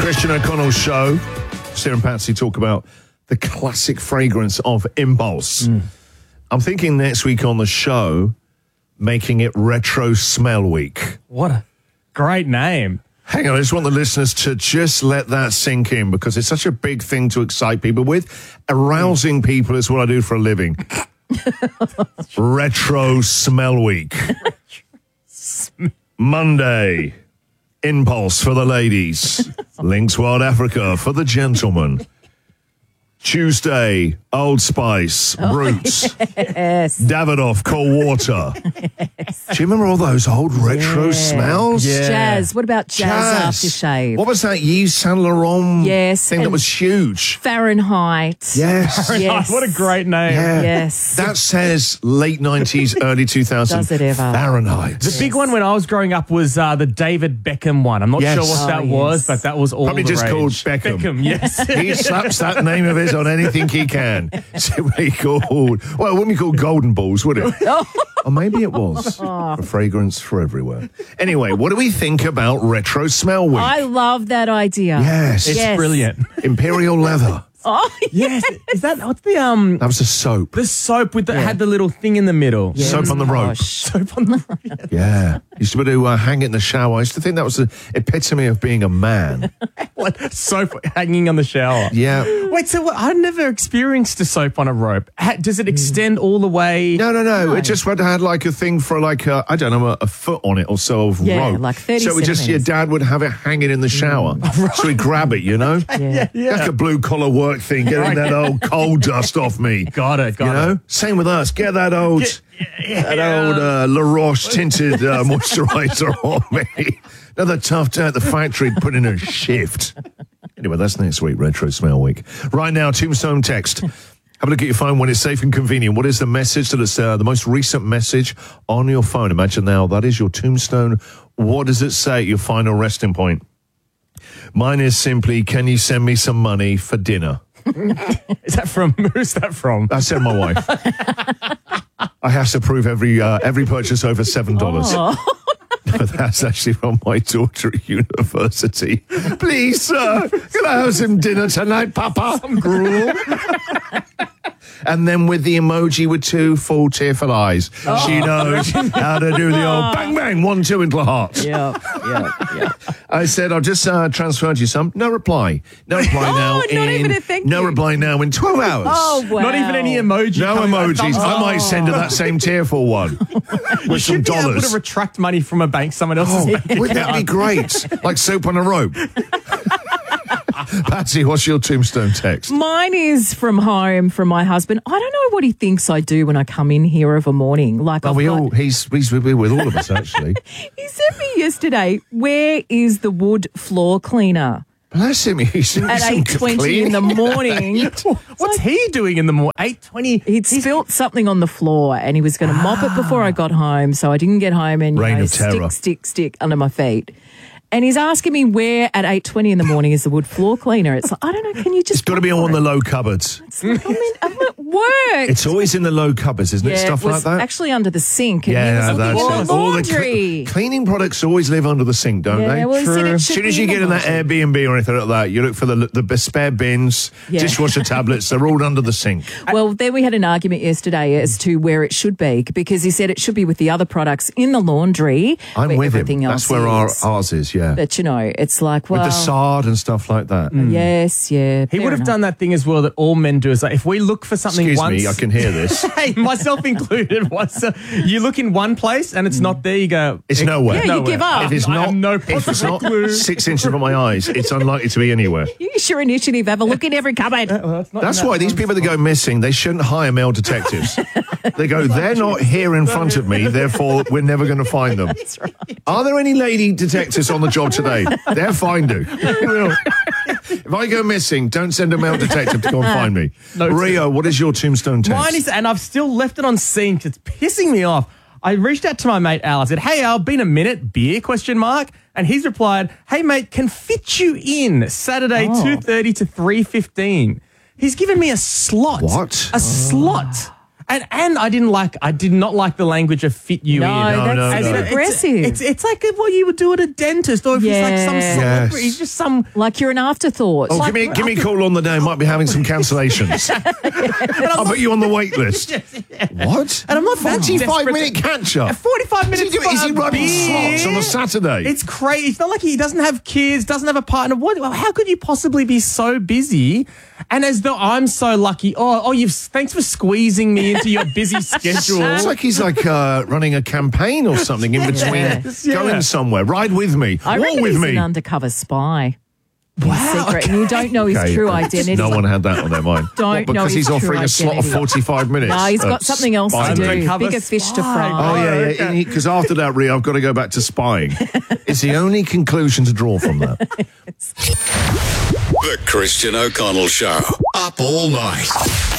Christian O'Connell's show. Sarah and Patsy talk about the classic fragrance of Impulse. I'm thinking next week on the show, making it Retro Smell Week. What a great name. Hang on, I just want the listeners to just let that sink in because it's such a big thing to excite people with. Arousing people is what I do for a living. Retro Smell Week. Monday, Impulse for the ladies. Lynx Wild Africa for the gentlemen. Tuesday, Old Spice, Roots, Yes. Davidoff, Cold Water. Do you remember all those old retro smells? Yeah. Jazz. What about Jazz aftershave? What was that Yves Saint Laurent Yes, thing that and- was huge? Fahrenheit. Yes. Yes. What a great name. Yeah. Yes. That says late 90s, early 2000s. Does it ever? Fahrenheit. The big one when I was growing up was the David Beckham one. I'm not Yes. sure what that was, yes. but that was all Probably the just rage. called Beckham. Beckham, yes. He slaps that name of his on anything he can. Simply called, well, it wouldn't be called Golden Balls, would it? Or maybe it was. A fragrance for everywhere. Anyway, what do we think about Retro Smell Week? I love that idea. Yes. It's Yes. brilliant. Imperial Leather. Oh, Yes. Is that, what's the That was a soap. soap with the, had the little thing in the middle? yeah, Soap it was on the rope. posh. Soap on the Yeah. Used to be able to hang it in the shower. I used to think that was the epitome of being a man. like soap hanging on the shower. Yeah. Wait, so what, I've never experienced a soap on a rope. Does it extend all the way? No. It just had like a thing for like, I don't know, a foot on it or so of Yeah, rope. like 30 So it just, your centimetres. dad would have it hanging in the shower. So he'd grab it, you know? Yeah. Like a blue collar work thing, getting that old coal dust off me. Got it. You know? Same with us. Get that old, La Roche tinted moisturizer on me. Another tough day at the factory, put in a shift. Anyway, that's next week, Retro Smell Week. Right now, Tombstone text. Have a look at your phone when it's safe and convenient. What is the message that is the most recent message on your phone? Imagine now that is your tombstone. What does it say at your final resting point? Mine is simply, can you send me some money for dinner? Is that from, who's that from? I said my wife. I have to prove every purchase over $7. That's actually from my daughter at university. Please, sir, can I have some dinner tonight, Papa? Some gruel. And then with the emoji with two full tearful eyes. She knows how to do the old bang, bang, 1, 2 into the heart. Yeah. I said, I'll just transferred you some. No reply. No reply now. not even a thank No you. reply now in 12 hours. Oh, wow. Not even any emoji. No coming back. emojis. I might send her that same tearful one with some Should be able dollars. to retract money from a bank, someone else's bank Wouldn't that be account. great? Like soap on a rope. Patsy, what's your tombstone text? Mine is from home from my husband. I don't know what he thinks I do when I come in here of a morning. Like Well, he's with all of us, actually. he said me yesterday, where is the wood floor cleaner? Bless him. He's At some 8:20 in the morning. What's he doing in the morning? 8:20. He'd spilt something on the floor and he was going to mop it before I got home. So I didn't get home and Reign of terror. stick under my feet. And he's asking me where at 8:20 in the morning is the wood floor cleaner. It's like, I don't know, can you just... It's got to be on the low cupboards. I'm at work. It's always in the low cupboards, isn't it? Stuff it was like that. actually under the sink. And Yeah, he was that's looking it. at the All the laundry. cleaning products always live under the sink, don't they? Well, he said it As should soon as be you get in that laundry. Airbnb or anything like that, you look for the spare bins, Yeah. dishwasher tablets, they're all under the sink. Well, then we had an argument yesterday as to where it should be because he said it should be with the other products in the laundry. I'm where with him. everything That's else where is. ours is, yeah. But, you know, it's like, well... With the SARD and stuff like that. Yes, yeah. He would have done that thing as well that all men do. Is like if we look for something Excuse once, me, I can hear this. hey, myself included. Once you look in one place and it's not there, you go. It's nowhere. Yeah, you give up. If it's I have not, no if it's possible not clue. 6 inches from my eyes, it's unlikely to be anywhere. Use your initiative. Have a look in every cupboard. That's why these people that go missing, they shouldn't hire male detectives. They go, they're not here in front of me, therefore we're never going to find them. That's right. Are there any lady detectives on the job today? They're fine, do. If I go missing, don't send a male detective to go and find me. No, Rio, what is your tombstone text? Mine is, and I've still left it on scene 'cause it's pissing me off. I reached out to my mate Al. I said, "Hey Al, been a minute? Beer? ? And he's replied, "Hey mate, can fit you in Saturday 2:30 to 3:15." He's given me a slot. What? A slot. And I did not like the language of fit you No, in. that's a bit aggressive. It's like what you would do at a dentist, or if it's like some Yeah. celebrity, Yes. just some. Like you're an afterthought. Oh, give me a call on the day. Might be having some cancellations. I'll put you on the wait list. What? And I'm not that 45-minute catch-up. 45 minutes. Is he for a running beer? slots on a Saturday? It's crazy. It's not like he doesn't have kids, doesn't have a partner. How could you possibly be so busy? And as though I'm so lucky. Thanks for squeezing me into your busy schedule. It's like he's running a campaign or something in between going somewhere. Ride with me. I Walk reckon with he's me. an undercover spy. Wow, Secret, and you don't know his Okay, true but identity. No one had that on their mind. Don't know because his he's offering true a slot of identity. 45 minutes. No, he's got something else to do. Undercover Bigger fish to spy. fry. Oh, yeah. Because after that, Rhea, I've got to go back to spying. It's the only conclusion to draw from that. The Christian O'Connell Show. Up all night.